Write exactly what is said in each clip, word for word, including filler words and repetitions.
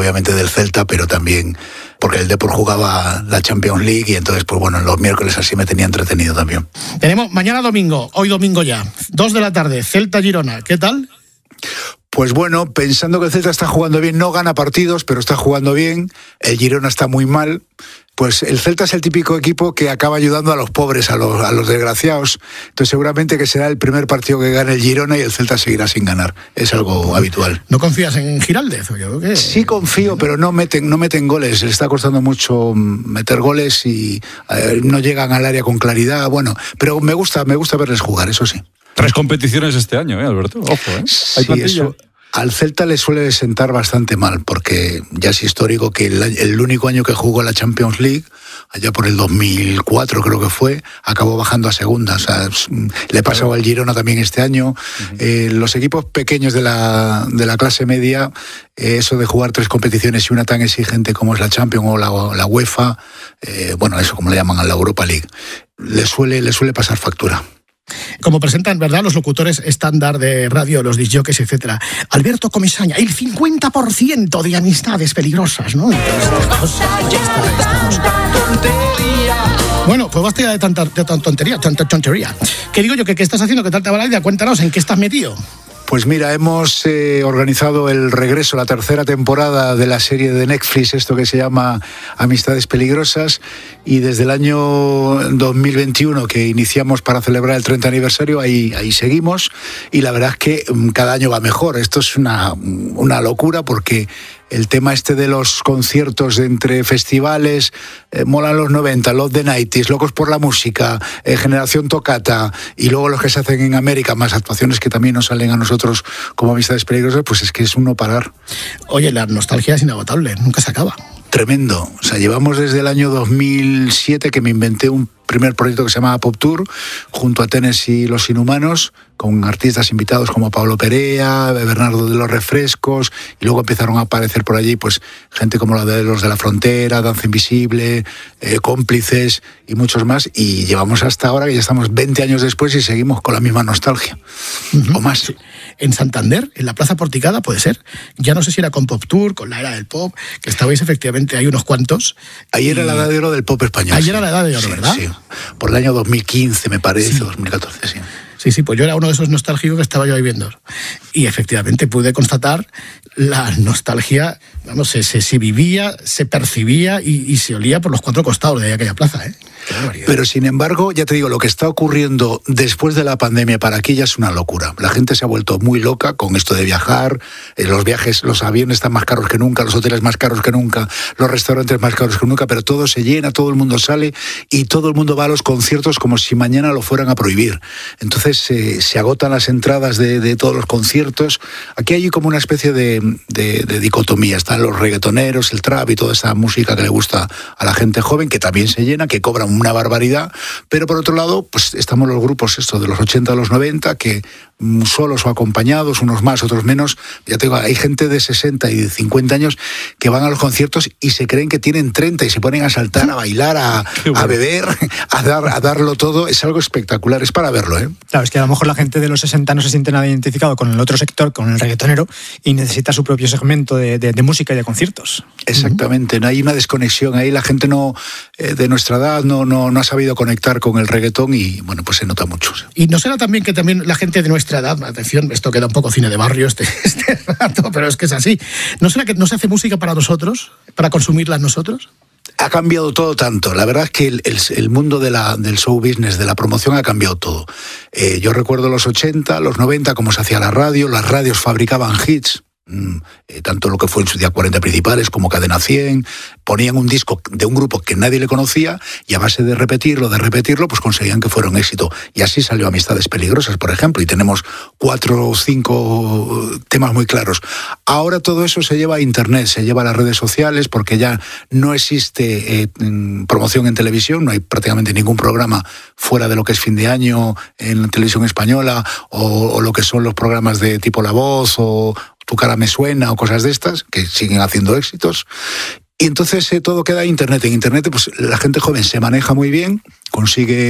obviamente del Celta, pero también porque el Depor jugaba la Champions League y entonces, pues bueno, los miércoles así me tenía entretenido también. Tenemos mañana domingo, hoy domingo ya, dos de la tarde, Celta-Girona, ¿qué tal? Pues bueno, pensando que el Celta está jugando bien, no gana partidos, pero está jugando bien, el Girona está muy mal. Pues el Celta es el típico equipo que acaba ayudando a los pobres, a los, a los desgraciados. Entonces seguramente que será el primer partido que gane el Girona y el Celta seguirá sin ganar. Es algo habitual. ¿No confías en Giraldez? Yo creo que... Sí confío, pero no meten, no meten goles. Le está costando mucho meter goles y eh, no llegan al área con claridad. Bueno, pero me gusta, me gusta verles jugar, eso sí. Tres competiciones este año, ¿eh, Alberto? Ojo, ¿eh? Sí, eso... Al Celta le suele sentar bastante mal, porque ya es histórico que el, el único año que jugó la Champions League, allá por el dos mil cuatro creo que fue, acabó bajando a segunda. O sea, le pasó al Girona también este año. Uh-huh. Eh, los equipos pequeños de la, de la clase media, eh, eso de jugar tres competiciones y una tan exigente como es la Champions o la, la UEFA, eh, bueno, eso como le llaman a la Europa League, le suele, le suele pasar factura. Como presentan, ¿verdad?, los locutores estándar de radio, los disjockeys, etcétera. Alberto Comesaña, el cincuenta por ciento de amistades peligrosas, ¿no? Entonces, ya está, estamos. Bueno, pues basta ya de tanta, de tanta tontería, tanta tontería. ¿Qué digo yo? ¿Qué, qué estás haciendo? ¿Qué tal te va la idea? Cuéntanos, ¿en qué estás metido? Pues mira, hemos eh, organizado el regreso, la tercera temporada de la serie de Netflix, esto que se llama Amistades Peligrosas, y desde el año dos mil veintiuno que iniciamos para celebrar el treinta aniversario, ahí, ahí seguimos, y la verdad es que cada año va mejor. Esto es una, una locura porque el tema este de los conciertos entre festivales, eh, molan los noventa, los de nineties, locos por la música, eh, Generación Tocata, y luego los que se hacen en América, más actuaciones que también nos salen a nosotros como Amistades Peligrosas, pues es que es un no parar. Oye, la nostalgia es inagotable, nunca se acaba. Tremendo. O sea, llevamos desde el año dos mil siete que me inventé un primer proyecto que se llamaba Pop Tour, junto a Tennessee y Los Inhumanos, con artistas invitados como Pablo Perea, Bernardo de los Refrescos, y luego empezaron a aparecer por allí pues gente como la de Los de la Frontera, Danza Invisible, eh, Cómplices y muchos más, y llevamos hasta ahora que ya estamos veinte años después y seguimos con la misma nostalgia, uh-huh. o más. Sí. En Santander, en la Plaza Porticada, puede ser, ya no sé si era con Pop Tour, con la era del pop, que estabais efectivamente, hay unos cuantos. Ahí y... era la edad de oro del pop español. Ahí sí. era la edad de oro, sí, ¿verdad? Sí, por el año dos mil quince me parece, sí. dos mil catorce, sí. Sí, sí, pues yo era uno de esos nostálgicos que estaba yo ahí viendo. Y efectivamente pude constatar la nostalgia, vamos, se, se, se vivía, se percibía y, y se olía por los cuatro costados de aquella plaza, ¿eh? Pero sin embargo, ya te digo, lo que está ocurriendo después de la pandemia para aquí ya es una locura. La gente se ha vuelto muy loca con esto de viajar, eh, los viajes, los aviones están más caros que nunca, los hoteles más caros que nunca, los restaurantes más caros que nunca, pero todo se llena, todo el mundo sale y todo el mundo va a los conciertos como si mañana lo fueran a prohibir. Entonces eh, se agotan las entradas de, de todos los conciertos. Aquí hay como una especie de, de, de dicotomía. Están los reggaetoneros, el trap y toda esa música que le gusta a la gente joven, que también se llena, que cobran una barbaridad, pero por otro lado, pues estamos los grupos estos de los ochenta a los noventa, que solos o acompañados, unos más, otros menos. Ya te digo, hay gente de sesenta y de cincuenta años que van a los conciertos y se creen que tienen treinta y se ponen a saltar, a bailar, a, bueno. a beber, a, dar, a darlo todo. Es algo espectacular, es para verlo, ¿eh? Claro, es que a lo mejor la gente de los sesenta no se siente nada identificado con el otro sector, con el reggaetonero, y necesita su propio segmento de, de, de música y de conciertos. Exactamente, no hay una desconexión ahí, la gente no eh, de nuestra edad no, no, no ha sabido conectar con el reggaetón y bueno, pues se nota mucho. Y no será también que también la gente de nuestra edad, atención, esto queda un poco cine de barrio este, este rato, pero es que es así, ¿no será que no se hace música para nosotros, para consumirla nosotros? Ha cambiado todo tanto. La verdad es que el, el, el mundo de la, del show business, de la promoción, ha cambiado todo. Eh, yo recuerdo los ochenta, los noventa, cómo se hacía la radio. Las radios fabricaban hits. Eh, tanto lo que fue en su día cuarenta principales como Cadena cien, ponían un disco de un grupo que nadie le conocía y a base de repetirlo, de repetirlo, pues conseguían que fuera un éxito. Y así salió Amistades Peligrosas, por ejemplo, y tenemos cuatro o cinco temas muy claros. Ahora todo eso se lleva a internet, se lleva a las redes sociales, porque ya no existe eh, promoción en televisión, no hay prácticamente ningún programa fuera de lo que es Fin de Año en la televisión española, o, o lo que son los programas de tipo La Voz o Tu cara me suena o cosas de estas, que siguen haciendo éxitos. Y entonces eh, todo queda en internet. En internet pues la gente joven se maneja muy bien, consigue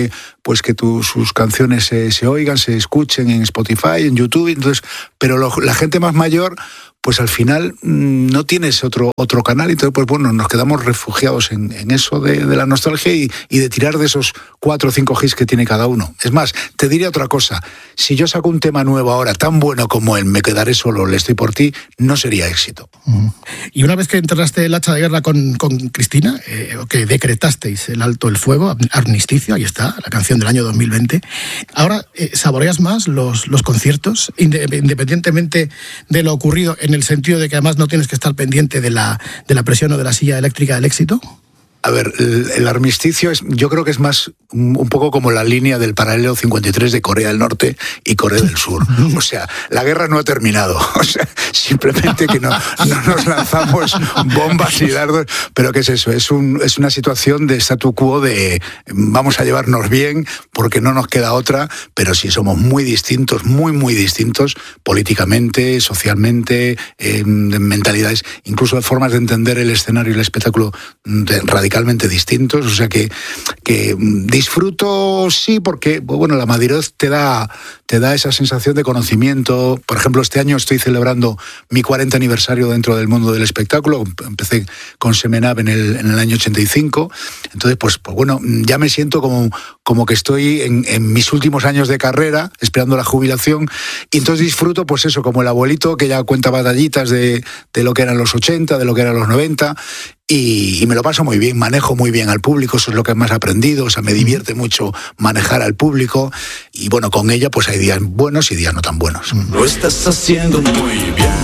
pues que tu, sus canciones se, se oigan, se escuchen en Spotify, en YouTube, entonces, pero lo, la gente más mayor, pues al final no tienes otro, otro canal, entonces pues bueno, nos quedamos refugiados en, en eso de, de la nostalgia y, y de tirar de esos cuatro o cinco hits que tiene cada uno. Es más, te diría otra cosa, si yo saco un tema nuevo ahora tan bueno como el Me quedaré solo, Le estoy por ti, no sería éxito. Uh-huh. Y una vez que enterraste el hacha de guerra con, con Cristina, eh, que decretasteis el alto el fuego, armisticio, ahí está, la canción del año dos mil veinte, ahora eh, saboreas más los, los conciertos, independientemente de lo ocurrido, en el sentido de que además no tienes que estar pendiente de la, de la presión o de la silla eléctrica del éxito. A ver, el, el armisticio es, yo creo que es más un, un poco como la línea del paralelo cincuenta y tres de Corea del Norte y Corea del Sur. O sea, la guerra no ha terminado. O sea, simplemente que no, no nos lanzamos bombas y dardos. Pero ¿qué es eso? Es, un, es una situación de statu quo de vamos a llevarnos bien porque no nos queda otra, pero sí somos muy distintos, muy, muy distintos políticamente, socialmente, en, en mentalidades, incluso de formas de entender el escenario y el espectáculo de, radicalmente distintos, o sea que, que disfruto sí porque bueno, la madurez te da, te da esa sensación de conocimiento. Por ejemplo, este año estoy celebrando mi cuarenta aniversario dentro del mundo del espectáculo, empecé con Semenab en el, en el año ochenta y cinco, entonces pues, pues bueno, ya me siento como, como que estoy en, en mis últimos años de carrera, esperando la jubilación, y entonces disfruto pues eso, como el abuelito que ya cuenta batallitas de, de lo que eran los ochenta, de lo que eran los noventa, Y, y me lo paso muy bien, manejo muy bien al público, eso es lo que más he aprendido, o sea, me divierte mucho manejar al público y bueno, con ella pues hay días buenos y días no tan buenos. Lo estás haciendo muy bien,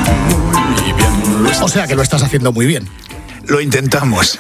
muy bien. O sea que lo estás haciendo muy bien. Lo intentamos.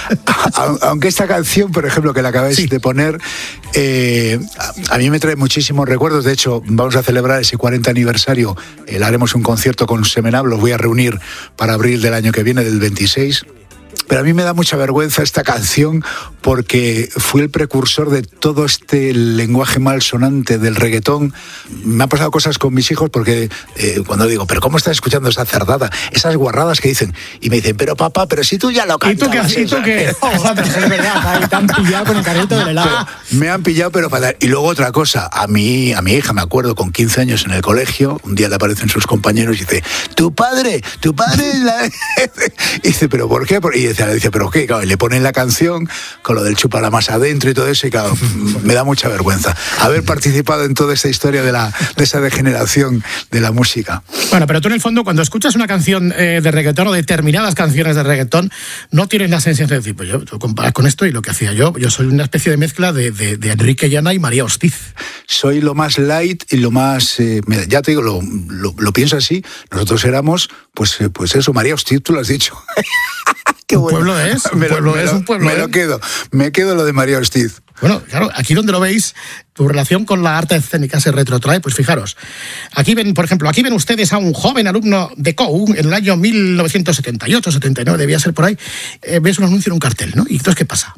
Aunque esta canción, por ejemplo, que la acabáis sí. de poner, eh, a, a mí me trae muchísimos recuerdos. De hecho, vamos a celebrar ese cuarenta aniversario. Eh, haremos un concierto con Semenab, los voy a reunir para abril del año que viene, del veintiséis. Pero a mí me da mucha vergüenza esta canción porque fui el precursor de todo este lenguaje malsonante del reggaetón. Me han pasado cosas con mis hijos porque eh, cuando digo, ¿pero cómo estás escuchando esa cerdada? Esas guarradas que dicen. Y me dicen, pero papá, pero si tú ya lo cantas. ¿Y tú qué? ¿Y tú qué? Oh, pero es verdad, te han pillado con el carrito del helado. Me han pillado, pero para... Y luego otra cosa, a mí, a mi hija, me acuerdo, con quince años en el colegio, un día le aparecen sus compañeros y dice, tu padre, tu padre es la... Y dice, ¿pero por qué? Y dice, le dice, ¿pero qué? Claro, y le ponen la canción con lo del chupa la más adentro y todo eso, y claro, me da mucha vergüenza haber participado en toda esta historia de, la, de esa degeneración de la música. Bueno, pero tú en el fondo, cuando escuchas una canción eh, de reggaetón o determinadas canciones de reggaetón, no tienes la sensación de decir, pues yo, tú comparas con esto y lo que hacía yo, yo soy una especie de mezcla de, de, de Enrique Llana y María Hostiz. Soy lo más light y lo más, eh, ya te digo, lo, lo, lo pienso así, nosotros éramos, pues, eh, pues eso, María Hostiz, tú lo has dicho. Qué bueno. Un pueblo es, un me pueblo lo, es, me un pueblo Me es. lo quedo, me quedo lo de María Hostiz. Bueno, claro, aquí donde lo veis, tu relación con la arte escénica se retrotrae, pues fijaros. Aquí ven, por ejemplo, aquí ven ustedes a un joven alumno de C O U en el año mil novecientos setenta y ocho, setenta y nueve, debía ser por ahí. Eh, ves un anuncio en un cartel, ¿no? ¿Y entonces qué pasa?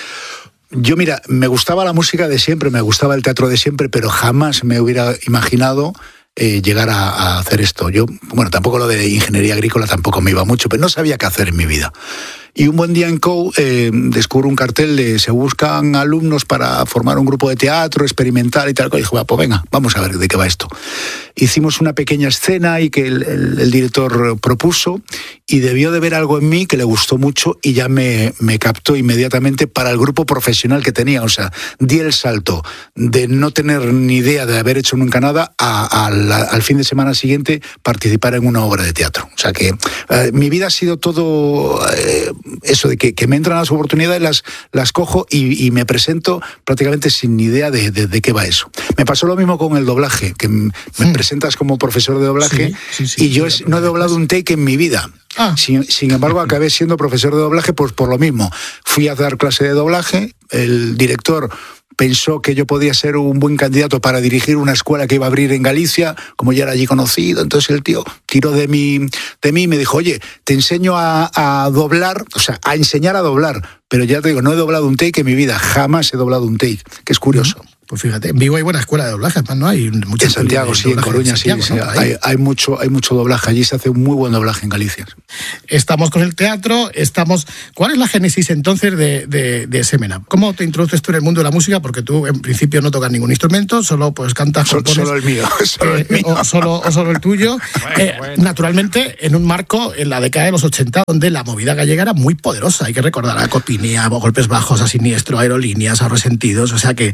Yo, mira, me gustaba la música de siempre, me gustaba el teatro de siempre, pero jamás me hubiera imaginado eh, llegar a, a hacer esto. Yo, bueno, tampoco lo de ingeniería agrícola tampoco me iba mucho, pero no sabía qué hacer en mi vida. Y un buen día en C O U eh, descubro un cartel de se buscan alumnos para formar un grupo de teatro experimental y tal. Y dije, bueno, pues venga, vamos a ver de qué va esto. Hicimos una pequeña escena y que el, el, el director propuso y debió de ver algo en mí que le gustó mucho y ya me, me captó inmediatamente para el grupo profesional que tenía. O sea, di el salto de no tener ni idea de haber hecho nunca nada a, a la, al fin de semana siguiente participar en una obra de teatro. O sea que eh, mi vida ha sido todo... Eh, eso de que, que me entran las oportunidades, las, las cojo y, y me presento prácticamente sin ni idea de, de, de qué va eso. Me pasó lo mismo con el doblaje, que me mm. presentas como profesor de doblaje sí, sí, sí, y yo sí, es, no he doblado un take en mi vida. Ah. Sin, sin embargo, acabé siendo profesor de doblaje pues por lo mismo. Fui a dar clase de doblaje, el director pensó que yo podía ser un buen candidato para dirigir una escuela que iba a abrir en Galicia, como ya era allí conocido. Entonces el tío tiró de mí, de mí y me dijo, oye, te enseño a, a doblar, o sea, a enseñar a doblar. Pero ya te digo, no he doblado un take en mi vida, jamás he doblado un take, que es curioso. Pues fíjate, en Vigo hay buena escuela de doblaje, además, ¿no? Hay muchas en Santiago, sí, en Coruña, en Santiago, sí, sí. ¿No? Hay, hay, mucho, hay mucho doblaje. Allí se hace un muy buen doblaje en Galicia. Estamos con el teatro, estamos... ¿Cuál es la génesis entonces de, de, de Semenab? ¿Cómo te introduces tú en el mundo de la música? Porque tú en principio no tocas ningún instrumento, solo pues cantas, Sol, compones, solo el mío, solo eh, el mío. O, solo, o solo el tuyo. Bueno, eh, bueno. Naturalmente, en un marco en la década de los ochenta, donde la movida gallega era muy poderosa. Hay que recordar a Copini, a Golpes Bajos, a Siniestro, a Aerolíneas, a Resentidos. O sea que,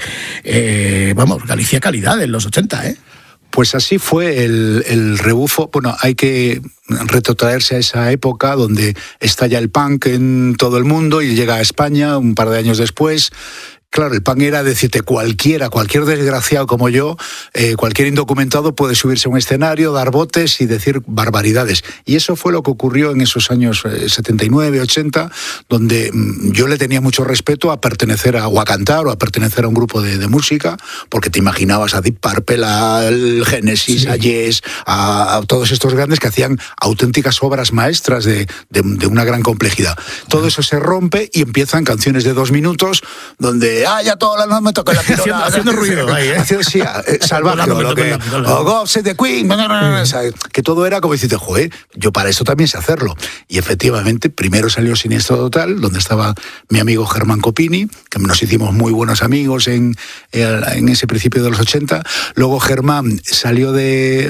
eh, vamos, Galicia calidad en los ochenta, ¿eh? Pues así fue el, el rebufo. Bueno, hay que retrotraerse a esa época donde estalla el punk en todo el mundo y llega a España un par de años después. Claro, el punk era decirte cualquiera, cualquier desgraciado como yo, eh, cualquier indocumentado puede subirse a un escenario, dar botes y decir barbaridades. Y eso fue lo que ocurrió en esos años eh, setenta y nueve, ochenta, donde mm, yo le tenía mucho respeto a pertenecer a, o a cantar o a pertenecer a un grupo de, de música, porque te imaginabas a Deep Purple, a Genesis, sí. a Yes, a, a todos estos grandes que hacían auténticas obras maestras de, de, de una gran complejidad. Todo eso se rompe y empiezan canciones de dos minutos donde ah, ya todas las noches me toca la pirola. haciendo, haciendo ruido ahí, ¿eh? Haciendo, sí, eh, salvaje, o lo que... O God Save the Queen, o sea, que todo era como decirte, joder, yo para eso también sé hacerlo. Y efectivamente, primero salió Siniestro Total, donde estaba mi amigo Germán Copini, que nos hicimos muy buenos amigos en, en ese principio de los ochenta. Luego Germán salió de,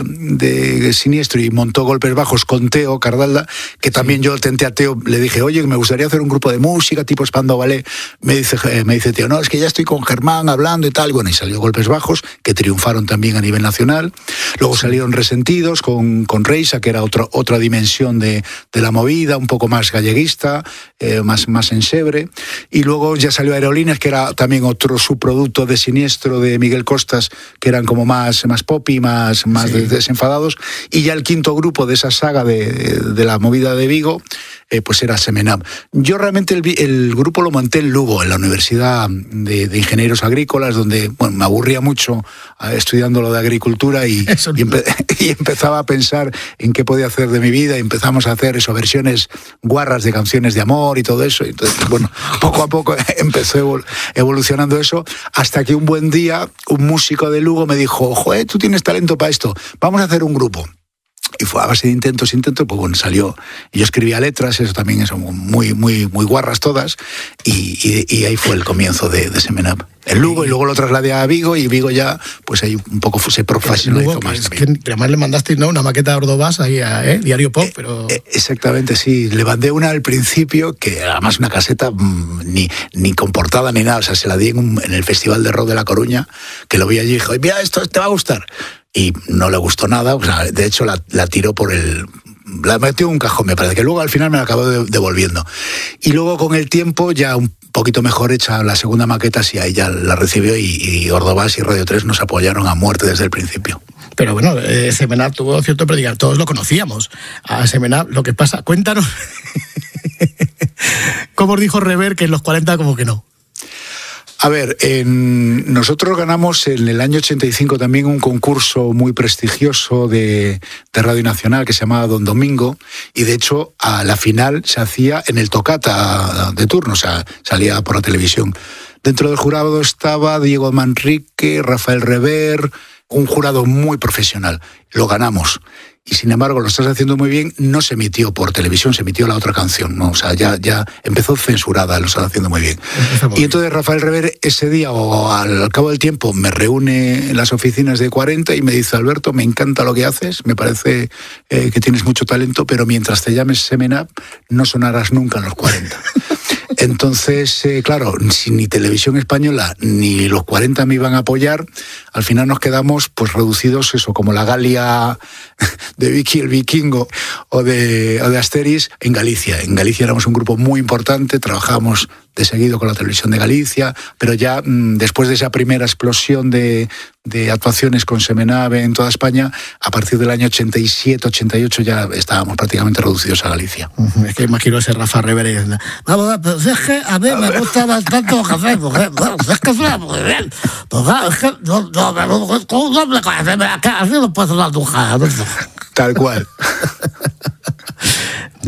de Siniestro y montó Golpes Bajos con Teo Cardalda, que también yo tenté a Teo, le dije, oye, me gustaría hacer un grupo de música tipo Spandau Ballet. Me dice, me dice Teo, no, es que ya estoy con Germán hablando y tal. Bueno, y salió Golpes Bajos, que triunfaron también a nivel nacional. Luego salieron Resentidos con, con Reisa, que era otro, otra dimensión de, de la movida, un poco más galleguista, eh, más, más ensebre. Y luego ya salió Aerolíneas, que era también otro subproducto de Siniestro, de Miguel Costas, que eran como más, más poppy, más, más sí. desenfadados. Y ya el quinto grupo de esa saga de, de la movida de Vigo, eh, pues era Semenab. Yo realmente el, el grupo lo monté en Lugo, en la Universidad de, de Ingenieros Agrícolas, donde bueno, me aburría mucho eh, estudiando lo de agricultura y, y, empe y empezaba a pensar en qué podía hacer de mi vida y empezamos a hacer eso, versiones guarras de canciones de amor y todo eso. Entonces, bueno, poco a poco empezó evol evolucionando eso, hasta que un buen día un músico de Lugo me dijo, joder, tú tienes talento para esto, vamos a hacer un grupo. Y fue a base de intentos, intentos, pues bueno, salió. Y yo escribía letras, eso también, eso, muy, muy, muy guarras todas, y, y, y ahí fue el comienzo de, de Semenab. En Lugo, y luego lo trasladé a Vigo, y Vigo ya, pues ahí un poco se profesionalizó más. Es que además le mandaste, ¿no?, una maqueta de Ordovás ahí a ¿eh? Diario Pop, pero... Eh, exactamente, sí. Le mandé una al principio, que además una caseta mmm, ni, ni con portada ni nada, o sea, se la di en, un, en el Festival de Rock de La Coruña, que lo vi allí y dijo, mira, esto te va a gustar. Y no le gustó nada, o sea, de hecho la, la tiró por el... La metió en un cajón, me parece, que luego al final me la acabó de, devolviendo. Y luego con el tiempo, ya un poquito mejor hecha la segunda maqueta, sí, ahí ya la recibió y, y Ordovás y Radio tres nos apoyaron a muerte desde el principio. Pero bueno, eh, Semenab tuvo cierto predicar, todos lo conocíamos. A Semenab, lo que pasa, cuéntanos, ¿cómo os dijo Rever que en los cuarenta como que no? A ver, en, nosotros ganamos en el año ochenta y cinco también un concurso muy prestigioso de, de Radio Nacional que se llamaba Don Domingo, y de hecho a la final se hacía en el Tocata de turno, o sea, salía por la televisión. Dentro del jurado estaba Diego Manrique, Rafael Rever, un jurado muy profesional. Lo ganamos. Y sin embargo, lo estás haciendo muy bien, no se emitió por televisión, se emitió la otra canción, ¿no? O sea, ya, ya empezó censurada, lo estás haciendo muy bien. Muy y entonces Rafael Rever ese día, o al, al cabo del tiempo, me reúne en las oficinas de cuarenta y me dice, Alberto, me encanta lo que haces, me parece eh, que tienes mucho talento, pero mientras te llames Semenab, no sonarás nunca en los cuarenta. Entonces, eh, claro, si ni Televisión Española ni los cuarenta me iban a apoyar, al final nos quedamos pues reducidos, eso, como la Galia de Vicky el Vikingo o de, o de Asteris en Galicia. En Galicia éramos un grupo muy importante, trabajábamos de seguido con la Televisión de Galicia, pero ya mmm, después de esa primera explosión de, de actuaciones con Semenab en toda España, a partir del año ochenta y siete, ochenta y ocho ya estábamos prácticamente reducidos a Galicia. Uh-huh. Es que imagino ese Rafa Rever. Vamos, pues es que a mí me gusta bastante lo que hacemos, ¿eh? Es que suena muy bien. Pues claro, es que no, no, no, con un hombre con ese, así no puedo sonar nunca. Tal cual.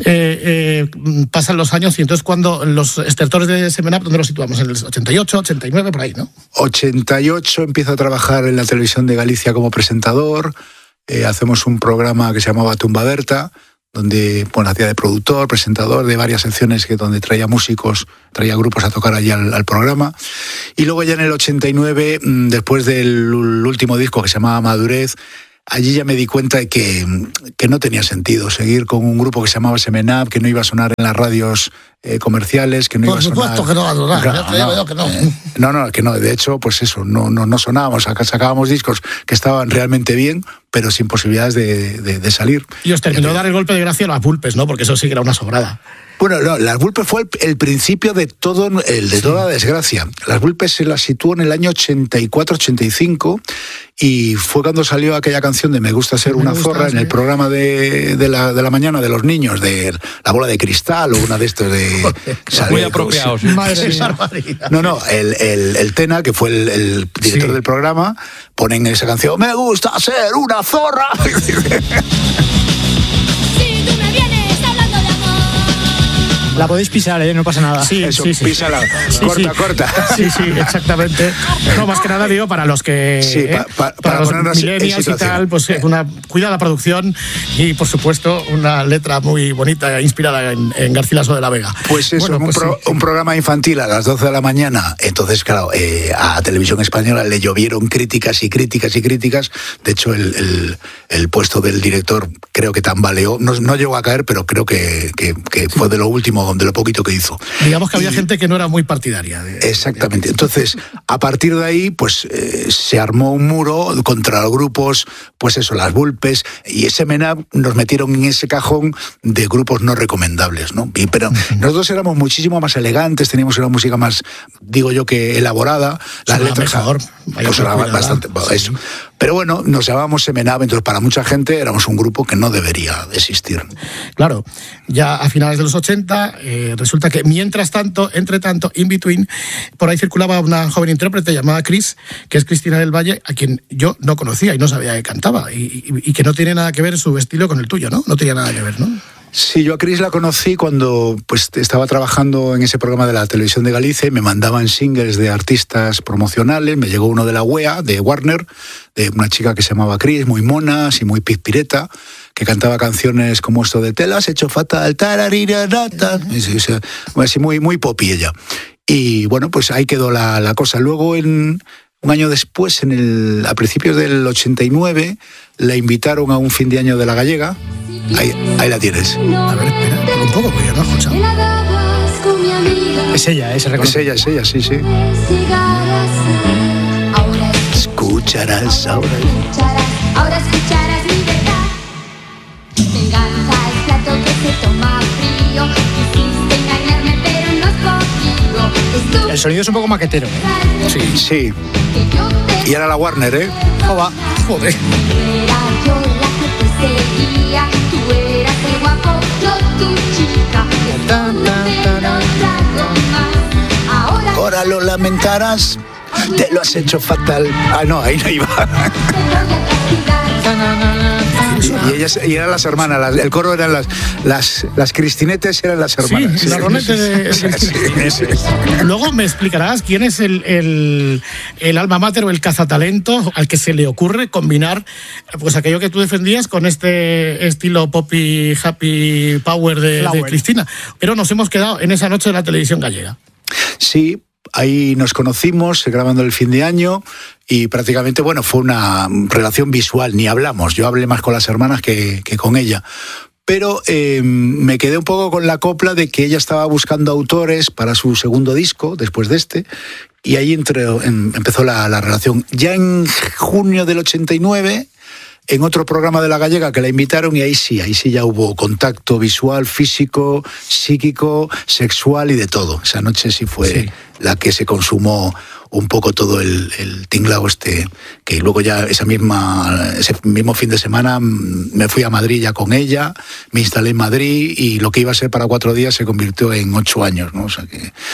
eh, eh, pasan los años y entonces cuando los estertores de Semen Up, ¿dónde los situamos? En el ochenta y ocho, ochenta y nueve, por ahí, ¿no? ochenta y ocho empiezo a trabajar en la televisión de Galicia como presentador. Eh, hacemos un programa que se llamaba Tumba Berta, donde bueno, hacía de productor, presentador de varias secciones que, donde traía músicos, traía grupos a tocar allí al, al programa. Y luego ya en el ochenta y nueve, después del último disco que se llamaba Madurez, allí ya me di cuenta de que, que no tenía sentido seguir con un grupo que se llamaba Semen Up, que no iba a sonar en las radios eh, comerciales, que no Por iba a sonar... supuesto que no va a sonar, Claro, ya te digo no, yo que no. eh, no, no, que no, de hecho, pues eso, no, no, no sonábamos, sacábamos discos que estaban realmente bien, pero sin posibilidades de, de, de salir. Y os terminó de dar el golpe de gracia a las Vulpes, ¿no? Porque eso sí que era una sobrada. Bueno, no, Las Vulpes fue el, el principio de todo el de toda la desgracia. Las Vulpes se las situó en el año ochenta y cuatro ochenta y cinco y fue cuando salió aquella canción de Me gusta ser Me una gusta, zorra sí. en el programa de, de, la, de la mañana de los niños, de La bola de cristal o una de estos de... Muy apropiado, sí. Madre Sí, mía. sí. No, no, el, el, el Tena, que fue el, el director Sí. del programa, ponen esa canción, Me gusta ser una zorra. Si tú me vienes hablando de amor. La podéis pisar, ¿eh? No pasa nada. Sí, Eso, sí, sí. písala, Sí, corta, sí. corta. Sí, sí, exactamente. No, más que nada digo para los que... Sí, eh, pa- pa- para, para los ponernos en millennials y situación. tal, pues eh, una cuidada producción y, por supuesto, una letra muy bonita inspirada en, en Garcilaso de la Vega. Pues eso, Bueno, un, pues pro- sí. un programa infantil a las doce de la mañana. Entonces, claro, eh, a Televisión Española le llovieron críticas y críticas y críticas. De hecho, el, el, el puesto del director creo que tambaleó. No, no llegó a caer, pero creo que, que, que fue de lo último, de lo poquito que hizo. Digamos que había Y- gente que no era muy partidaria. de- Exactamente. Entonces, a partir de ahí, pues eh, se armó un muro contra los grupos, pues eso, Las Vulpes, y ese Semen Up nos metieron en ese cajón de grupos no recomendables, ¿no? Y, pero nosotros éramos muchísimo más elegantes, teníamos una música más, digo yo, que elaborada, las Sonaba letras mejor, vaya pues, sonaba cuidada. bastante, Sí. eso. Pero bueno, nos llamábamos Semen Up, entonces para mucha gente éramos un grupo que no debería existir. Claro, ya a finales de los ochenta, eh, resulta que mientras tanto, entre tanto, in between, por ahí circulaba una joven intérprete llamada Cris, que es Cristina del Valle, a quien yo no conocía y no sabía que cantaba, y, y- y que no tiene nada que ver su estilo con el tuyo, ¿no? No tenía nada que ver, ¿no? Sí, yo a Cris la conocí cuando pues, estaba trabajando en ese programa de la televisión de Galicia y me mandaban singles de artistas promocionales. Me llegó uno de la U E A, de Warner, de una chica que se llamaba Cris, muy mona, así muy pizpireta, que cantaba canciones como esto de Te lo has hecho fatal, tararirarata, así, así muy, muy popi ella. Y bueno, pues ahí quedó la, la cosa. Luego, en, un año después, en el, a principios del ochenta y nueve, la invitaron a un fin de año de La Gallega. Ahí, ahí la tienes. A ver, espera, espera un poco, porque yo no he escuchado. Con mi amiga. Es ella, ese Es reconoce. ella, es ella, sí, sí. Cigarras. Ahora Escucharás ahora. escucharás, ahora escucharás mi verdad. Venganza es plato que se toma frío. Quisiste engañarme, pero no es contigo. Es tu El sonido es un poco maquetero, ¿eh? Sí. Sí, que yo te y era la Warner, ¿eh? Oba. Joder. era yo la que te seguía. Tú eras el guapo, yo tu chica. Esto no te lo trago más. Ahora Ahora lo lamentarás, te lo has hecho fatal. Ah, no, ahí no iba. te voy a castigar. Y, y ellas, y eran las hermanas, las- el coro eran las, las, las Cristinetes, eran las hermanas. Sí, la ronete de... Sí, sí, sí. Luego me explicarás quién es el, el, el alma mater o el cazatalento al que se le ocurre combinar pues aquello que tú defendías con este estilo poppy, happy power de, de Flower. Cristina. Pero nos hemos quedado en esa noche de la televisión gallega. Sí, ahí nos conocimos grabando el fin de año y prácticamente, bueno, fue una relación visual, ni hablamos. Yo hablé más con las hermanas que, que con ella. Pero eh, me quedé un poco con la copla de que ella estaba buscando autores para su segundo disco, después de este, y ahí entró, en, empezó la, la relación. Ya en junio del ochenta y nueve, en otro programa de La Gallega que la invitaron, y ahí sí, ahí sí ya hubo contacto visual, físico, psíquico, sexual y de todo. Esa noche sí fue Sí. la que se consumó un poco todo el, el tinglao este, que luego ya esa misma, ese mismo fin de semana me fui a Madrid ya con ella, me instalé en Madrid y lo que iba a ser para cuatro días se convirtió en ocho años, ¿no? O sea que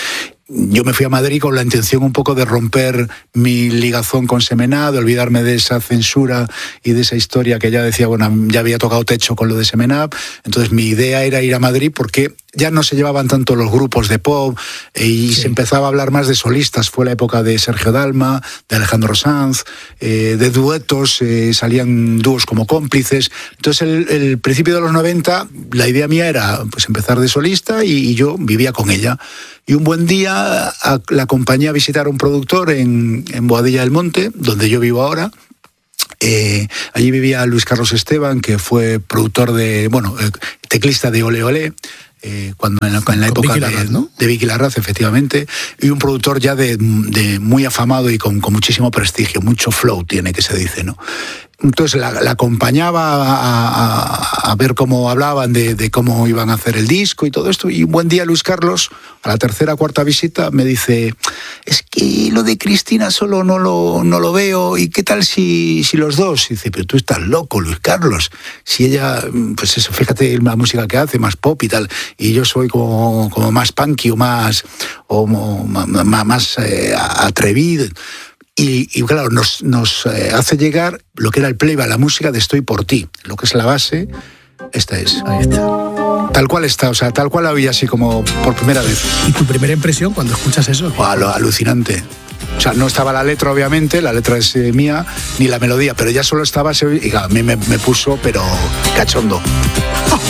yo me fui a Madrid con la intención un poco de romper mi ligazón con Semená, de olvidarme de esa censura y de esa historia que ya decía, bueno, ya había tocado techo con lo de Semená. Entonces mi idea era ir a Madrid porque ya no se llevaban tanto los grupos de pop eh, y sí. se empezaba a hablar más de solistas. Fue la época de Sergio Dalma, de Alejandro Sanz, eh, de duetos, eh, salían dúos como Cómplices. Entonces el, el principio de los noventa, la idea mía era pues empezar de solista y, y yo vivía con ella. Y un buen día a, la acompañé a visitar a un productor en, en Boadilla del Monte, donde yo vivo ahora. Eh, allí vivía Luis Carlos Esteban, que fue productor de, bueno, eh, teclista de Ole Ole, eh, cuando en la, en la época Vicky de, Larraz, ¿no? de Vicky Larraz, efectivamente, y un productor ya de, de muy afamado y con, con muchísimo prestigio, mucho flow tiene, que se dice, ¿no? Entonces la, la acompañaba a, a, a ver cómo hablaban de, de cómo iban a hacer el disco y todo esto. Y un buen día Luis Carlos, a la tercera o cuarta visita, me dice, es que lo de Cristina solo no lo, no lo veo, ¿y qué tal si, si los dos? Y dice, pero tú estás loco, Luis Carlos. Si ella, pues eso, fíjate la música que hace, más pop y tal, y yo soy como, como más punky o más, o, más, más eh, atrevido. Y, y claro, nos, nos eh, hace llegar lo que era el playback, la música de Estoy por ti, lo que es la base, esta es. Ahí está. Tal cual está, o sea, tal cual la oí así como por primera vez. ¿Y tu primera impresión cuando escuchas eso? Wow, lo alucinante. O sea, no estaba la letra, obviamente, la letra es eh, mía, ni la melodía, pero ya solo estaba, y claro, a mí me, me puso, pero cachondo.